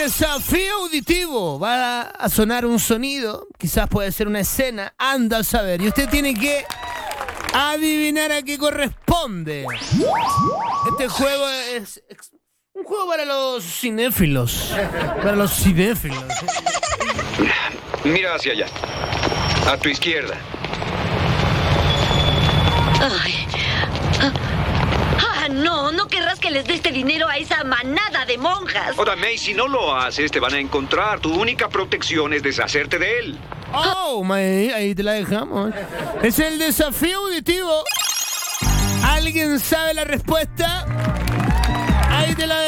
desafío auditivo. Va a sonar un sonido, quizás puede ser una escena, anda a saber. Y usted tiene que adivinar a qué corresponde. Este juego es un juego para los cinéfilos. Para los cinéfilos. Mira hacia allá. A tu izquierda. Ay. No querrás que les dé este dinero a esa manada de monjas. Ahora, May, si no lo haces, te van a encontrar. Tu única protección es deshacerte de él. Oh, May, ahí te la dejamos. Es el desafío auditivo. ¿Alguien sabe la respuesta? Ahí te la